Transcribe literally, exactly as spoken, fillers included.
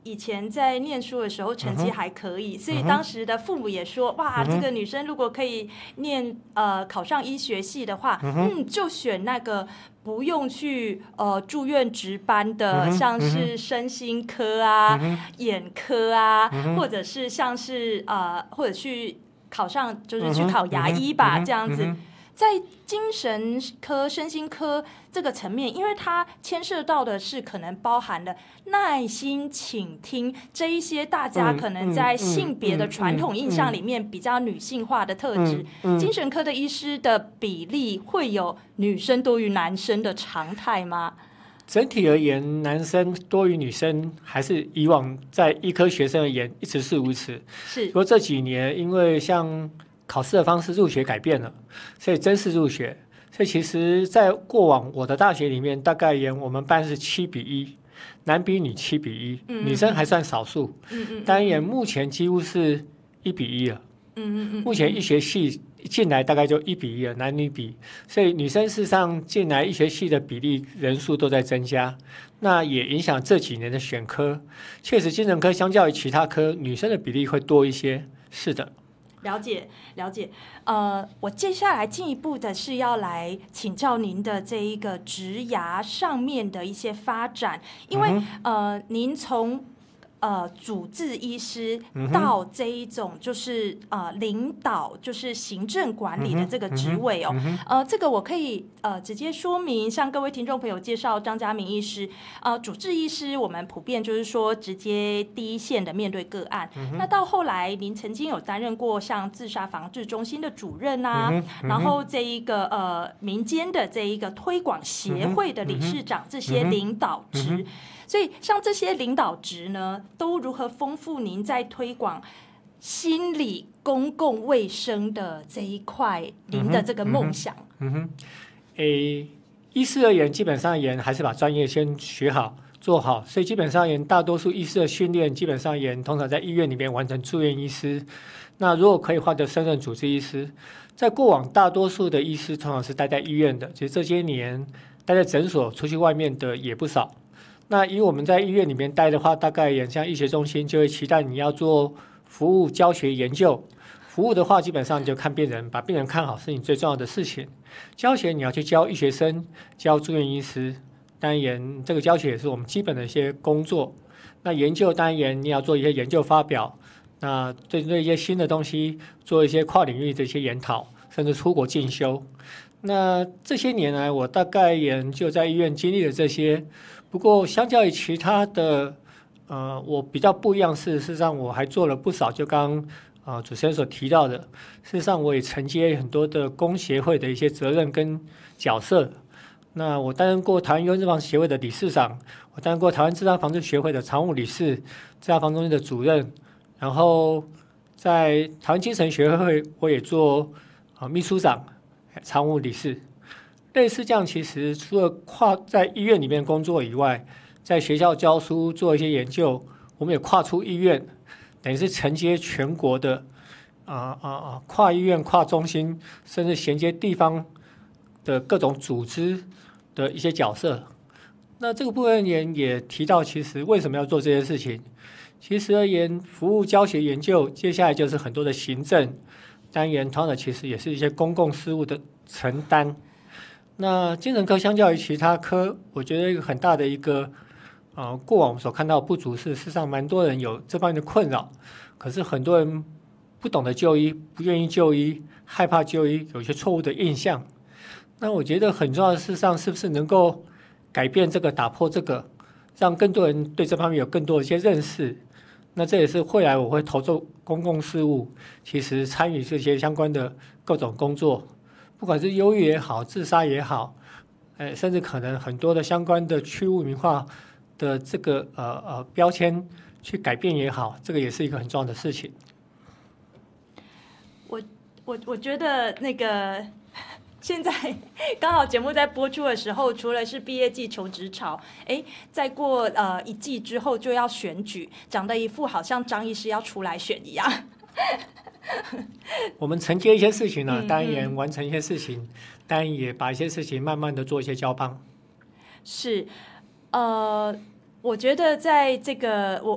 以前在念书的时候成绩还可以，嗯、所以当时的父母也说，哇，嗯、这个女生如果可以念呃考上医学系的话，嗯, 嗯，就选那个不用去呃住院值班的，嗯、像是身心科啊、嗯、眼科啊，嗯、或者是像是呃或者去考上就是去考牙医吧，嗯、这样子。嗯在精神科、身心科这个层面，因为它牵涉到的是可能包含了耐心倾听这一些大家可能在性别的传统印象里面比较女性化的特质。精神科的医师的比例会有女生多于男生的常态吗？ 整体而言，男生多于女生，还是以往在医科学生而言一直是如此。 是。 不过这几年，因为像考试的方式入学改变了，所以真是入学。所以其实在过往我的大学里面，大概言我们班是七比一，男比女七比一，嗯嗯嗯，女生还算少数。嗯嗯嗯嗯，当然目前几乎是一比一了。嗯嗯 嗯, 嗯，目前医学系进来大概就一比一了，男女比。所以女生事实上进来医学系的比例人数都在增加，那也影响这几年的选科。确实精神科相较于其他科，女生的比例会多一些。是的。 了解了解，呃，我接下来进一步的是要来请教您的这一个职涯上面的一些发展，因为、嗯、呃，您从呃主治医师到这一种就是呃领导，就是行政管理的这个职位哦，嗯、呃，这个我可以呃直接说明，向各位听众朋友介绍张嘉明医师。呃，主治医师我们普遍就是说直接第一线的面对个案，嗯、那到后来您曾经有担任过像自杀防治中心的主任啊，嗯嗯、然后这一个呃民间的这一个推广协会的理事长，嗯、这些领导职。嗯嗯所以像这些领导职呢，都如何丰富您在推广心理公共卫生的这一块您的这个梦想？ 嗯哼，诶，医师而言，基本上而言还是把专业先学好做好，所以基本上而言，大多数医师的训练，基本上而言，通常在医院里面完成住院医师。那如果可以的话，就升任主治医师。在过往，大多数的医师通常是待在医院的，其实这些年待在诊所、出去外面的也不少。那以我们在医院里面待的话，大概也像医学中心就会期待你要做服务、教学、研究。服务的话，基本上就看病人，把病人看好是你最重要的事情。教学你要去教医学生、教住院医师，当然这个教学也是我们基本的一些工作。那研究当然你要做一些研究发表，那对对一些新的东西做一些跨领域的一些研讨，甚至出国进修。那这些年来，我大概也就在医院经历了这些。不过，相较于其他的，呃，我比较不一样是，事实上我还做了不少，就刚刚呃主持人所提到的，事实上我也承接很多的公协会的一些责任跟角色。那我担任过台湾忧郁症防治协会的理事长，我担任过台湾自杀防治学会的常务理事、自杀防治中心的主任，然后在台湾精神学会我也做呃秘书长、常务理事。类似这样，其实除了跨在医院里面工作以外，在学校教书做一些研究，我们也跨出医院，等于是承接全国的啊啊啊跨医院、跨中心，甚至衔接地方的各种组织的一些角色。那这个部分也也提到，其实为什么要做这些事情？其实而言，服务、教学、研究，接下来就是很多的行政单元，同样的其实也是一些公共事务的承担。那精神科相较于其他科，我觉得一个很大的一个呃，过往我们所看到的不足是，事实上蛮多人有这方面的困扰，可是很多人不懂得就医，不愿意就医，害怕就医，有一些错误的印象。那我觉得很重要的事实上是不是能够改变这个，打破这个，让更多人对这方面有更多的一些认识。那这也是未来我会投入公共事务，其实参与这些相关的各种工作。不管是忧郁也好，自杀也好，呃，甚至可能很多的相关的去污名化的这个呃呃标签去改变也好，这个也是一个很重要的事情。 我我我觉得那个现在刚好节目在播出的时候，除了是毕业季求职潮，哎，再过呃一季之后就要选举，长得一副好像张医师要出来选一样。 我们承接一些事情呢、啊，当然也完成一些事情，当然也把一些事情慢慢的做一些交棒。 是，呃，我觉得在这个我